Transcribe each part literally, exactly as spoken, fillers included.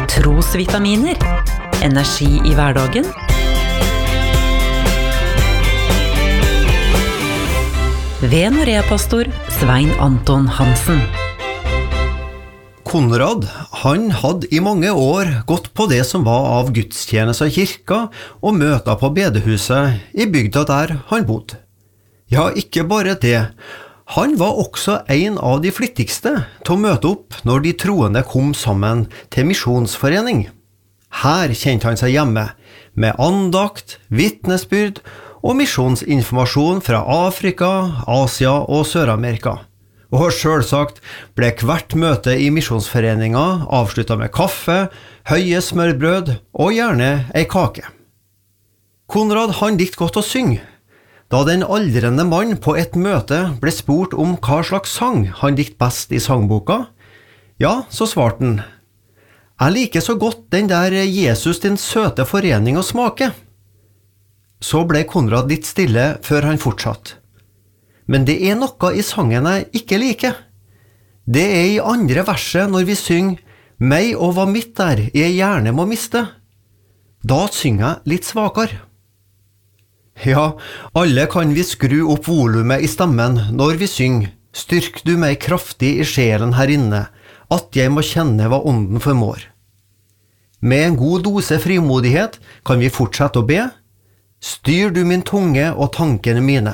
Trosvitaminer. Energi i hverdagen. Ved Norea-pastor Svein Anton Hansen. Konrad, han hadde i mange år gått på det som var av gudstjenester i kirka og møter på bedehuset i bygda der han bodde. Ja, ikke bare det. Han var også en av de flittigste til å møte opp når de troende kom sammen til misjonsforening. Her kjente han seg hjemme, med andakt, vitnesbyrd og misjonsinformasjon fra Afrika, Asia og Sør-Amerika. Og selvsagt ble hvert møte i misjonsforeninga avsluttet med kaffe, høye smørbrød og gjerne ei kake. Konrad han likte godt å synge. Da den aldrende mann på et møte ble spurt om hva slags sang han likte best i sangboka, ja, så svarte han: «Jeg liker så godt den der Jesus din søte forening å smake.» Så ble Konrad litt stille før han fortsatte. Men det er noe i sangen jeg ikke liker. Det er i andre verset når vi synger «Meg og hva mitt der jeg gjerne må miste». Da synger jeg litt svakere. Ja, alle kan vi skru opp volumet i stemmen når vi synger «Styrk du meg kraftig i sjelen her inne, at jeg må kjenne hva ånden formår». Med en god dose frimodighet kan vi fortsette å be «Styr du min tunge og tankene mine».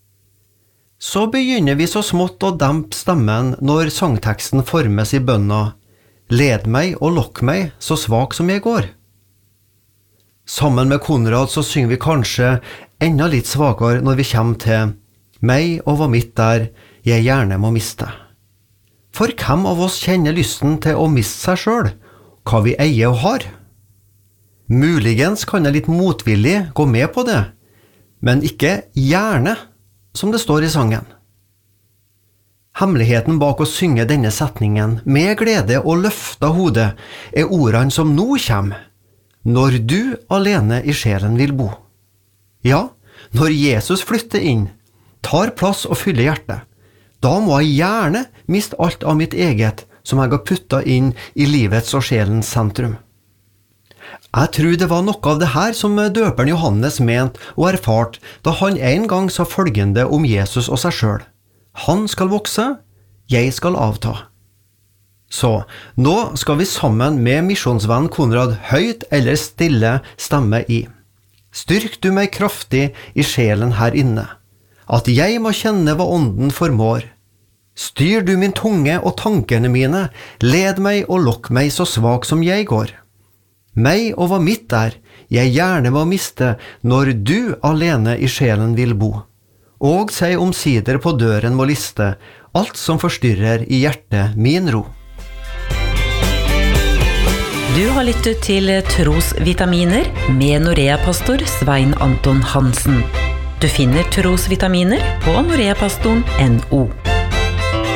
Så begynner vi så smått å dempe stemmen når sangteksten formes i bønna «Led meg og lokk meg så svak som jeg går». Sammen med Konrad så synger vi kanskje enda litt svakere når vi kommer til «Meg og hva mitt der jeg gjerne må miste». For hvem av oss kjenner lysten til å miste seg selv, hva vi eier og har? Muligens kan jeg litt motvillig gå med på det, men ikke gjerne, som det står i sangen. Hemmeligheten bak å synge denne setningen med glede og løfta hodet er ordene som nå kommer. Når du alene i sjelen vil bo. Ja, når Jesus flytter inn, tar plass og fyller hjertet, da må jeg gjerne miste alt av mitt eget som jeg har puttet inn i livets og sjelens sentrum. Jeg tror det var noe av det her som døperen Johannes mente og erfart da han en gang sa følgende om Jesus og seg selv. Han skal vokse, jeg skal avta. Så, nå skal vi sammen med misjonsvenn Konrad høyt eller stille stemme i. Styrk du meg kraftig i sjelen her inne, at jeg må kjenne hva ånden formår. Styr du min tunge og tankene mine, led meg og lokk meg så svak som jeg går. Meg og hva mitt er, jeg gjerne må miste når du alene i sjelen vil bo. Og seg omsider på døren må liste, alt som forstyrrer i hjertet min ro. Du har lyttet til Trosvitaminer med Norea-pastor Svein Anton Hansen. Du finner Trosvitaminer på noreapastoren punktum no.